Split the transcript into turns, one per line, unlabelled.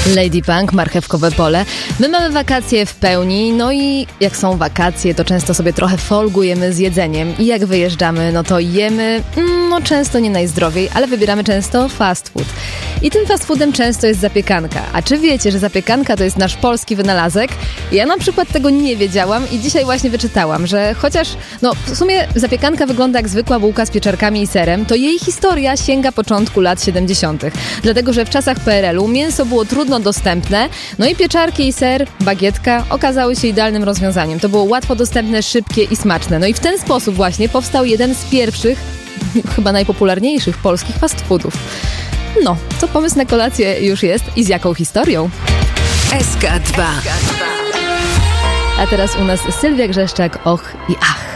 Lady Punk, marchewkowe pole. My mamy wakacje w pełni, no i jak są wakacje, to często sobie trochę folgujemy z jedzeniem i jak wyjeżdżamy, no to jemy, często nie najzdrowiej, ale wybieramy często fast food. I tym fast foodem często jest zapiekanka. A czy wiecie, że zapiekanka to jest nasz polski wynalazek? Ja na przykład tego nie wiedziałam i dzisiaj właśnie wyczytałam, że chociaż, w sumie zapiekanka wygląda jak zwykła bułka z pieczarkami i serem, to jej historia sięga początku lat 70. Dlatego, że w czasach PRL-u mięso było trudno dostępne, no i pieczarki i ser, bagietka okazały się idealnym rozwiązaniem. To było łatwo dostępne, szybkie i smaczne. No i w ten sposób właśnie powstał jeden z pierwszych, chyba najpopularniejszych polskich fast foodów. No, to pomysł na kolację już jest i z jaką historią?
SK2.
A teraz u nas Sylwia Grzeszczak, och i ach.